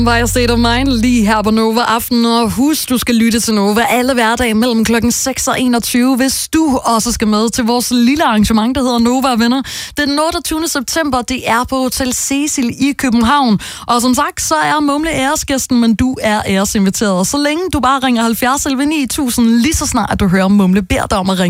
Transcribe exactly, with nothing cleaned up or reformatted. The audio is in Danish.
Var State of Mind lige her på Nova Aften, og husk, du skal lytte til Nova alle hverdage mellem klokken seks og enogtyve, hvis du også skal med til vores lille arrangement, der hedder Nova Venner. Den otteogtyvende september, det er på Hotel Cecil i København. Og som sagt, så er Mumle æresgæsten, men du er æresinviteret. Så længe du bare ringer halvfjerds elleve ni tusind, lige så snart du hører Mumle beder dig om at ringe.